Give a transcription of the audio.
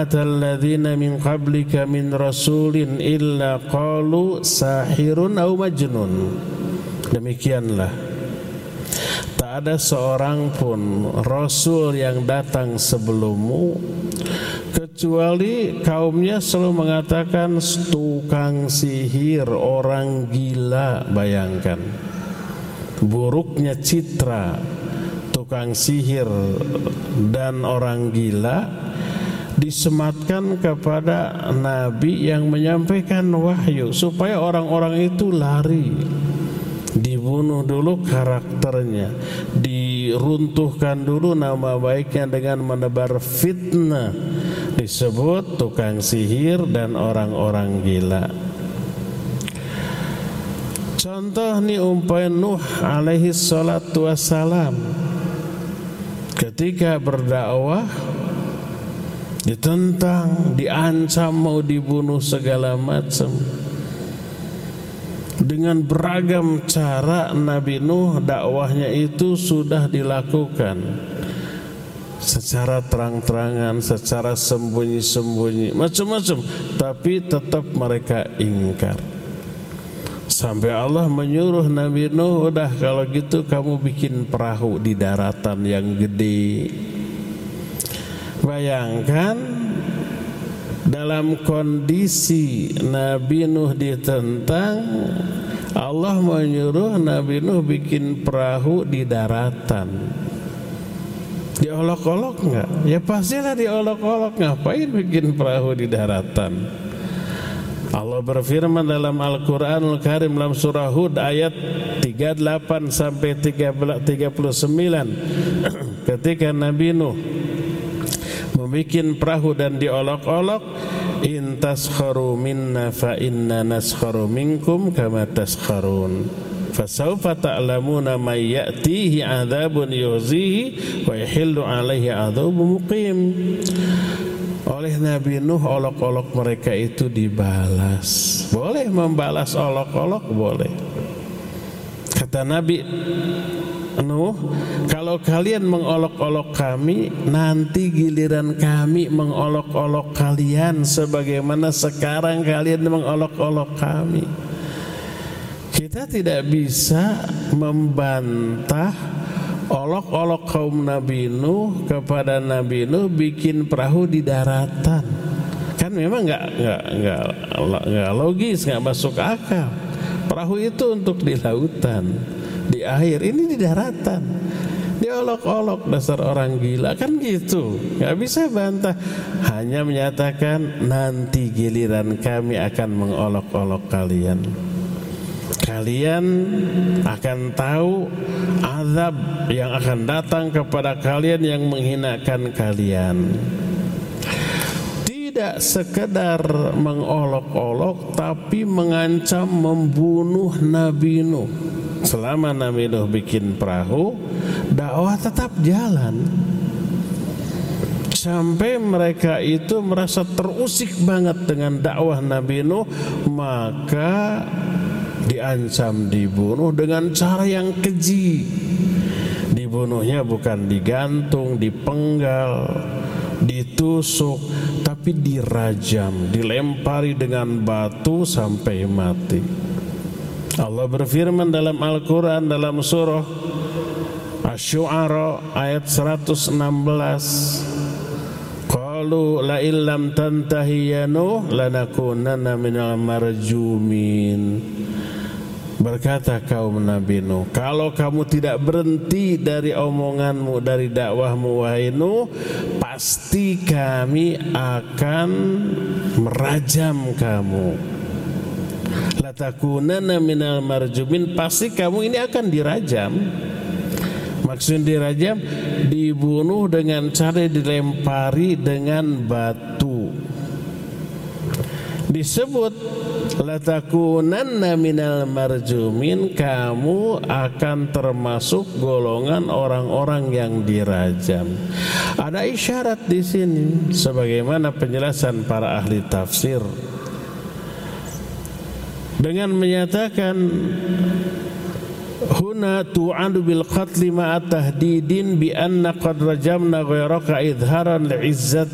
alladzina min qablika min rasulin illa qalu sahirun aw majnun. Demikianlah, tak ada seorang pun rasul yang datang sebelummu kecuali kaumnya selalu mengatakan tukang sihir, orang gila. Bayangkan buruknya citra tukang sihir dan orang gila disematkan kepada nabi yang menyampaikan wahyu supaya orang-orang itu lari. Dibunuh dulu karakternya, diruntuhkan dulu nama baiknya dengan menebar fitnah, disebut tukang sihir dan orang-orang gila. Contoh nih umpamanya Nuh alaihi salatu wassalam, ketika berdakwah ditentang, diancam mau dibunuh segala macam. Dengan beragam cara Nabi Nuh dakwahnya itu sudah dilakukan secara terang-terangan, secara sembunyi-sembunyi, macam-macam, tapi tetap mereka ingkar. Sampai Allah menyuruh Nabi Nuh, udah kalau gitu kamu bikin perahu di daratan yang gede. Bayangkan dalam kondisi Nabi Nuh ditentang, Allah menyuruh Nabi Nuh bikin perahu di daratan. Diolok-olok enggak? Ya pastilah diolok-olok. Ngapain bikin perahu di daratan? Allah berfirman dalam Al-Quranul Karim dalam surah Hud ayat 38 sampai 39 ketika Nabi Nuh membuat perahu dan diolok-olok, in taskharu minna fa inna naskharu minkum kama taskharun fasawfa ta'lamuna may ya'tihi 'adzabun yuzihi wa yahillu 'alaihi 'adzabun muqim. Oleh Nabi Nuh olok-olok mereka itu dibalas. Boleh membalas olok-olok, boleh. Kata Nabi Nuh, kalau kalian mengolok-olok kami, nanti giliran kami mengolok-olok kalian sebagaimana sekarang kalian mengolok-olok kami. Kita tidak bisa membantah olok-olok kaum Nabi Nuh kepada Nabi Nuh bikin perahu di daratan. Kan memang nggak logis, nggak masuk akal. Perahu itu untuk di lautan, di air, ini di daratan. Diolok-olok, dasar orang gila, kan gitu. Gak bisa bantah, hanya menyatakan nanti giliran kami akan mengolok-olok kalian. Kalian akan tahu azab yang akan datang kepada kalian yang menghinakan kalian. Tidak sekedar mengolok-olok, tapi mengancam membunuh Nabi Nuh. Selama Nabi Nuh bikin perahu, dakwah tetap jalan. Sampai mereka itu merasa terusik banget dengan dakwah Nabi Nuh, maka diancam dibunuh dengan cara yang keji. Dibunuhnya bukan digantung, dipenggal, ditusuk, tapi dirajam, dilempari dengan batu sampai mati. Allah berfirman dalam Al-Quran dalam surah Asy-Syu'ara ayat 116, qalu la illam tantahi ya Nuh lanakunanna minal marjumin. Berkata kaum Nabi Nuh, kalau kamu tidak berhenti dari omonganmu, dari dakwahmu wahai Nuh, pasti kami akan merajam kamu. Latakunanna minal marjumin, pasti kamu ini akan dirajam. Maksud dirajam, dibunuh dengan cara dilempari dengan batu. Disebut latakunanna minal marjumin, kamu akan termasuk golongan orang-orang yang dirajam. Ada isyarat di sini, sebagaimana penjelasan para ahli tafsir, dengan menyatakan huna tu'adu bil qatli ma'a tahdidin bi anna qad rajamna ghairaka idharan li'izzat